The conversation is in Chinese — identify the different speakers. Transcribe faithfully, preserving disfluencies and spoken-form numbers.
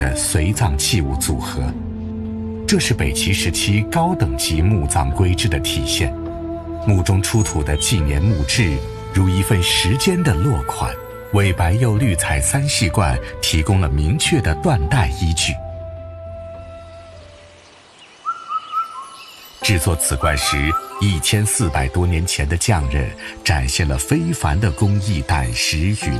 Speaker 1: 的随葬器物组合。这是北齐时期高等级墓葬规制的体现。墓中出土的纪年墓志，如一份时间的落款，为白釉绿彩三系罐提供了明确的断代依据。制作此罐时，一千四百多年前的匠人展现了非凡的工艺胆识与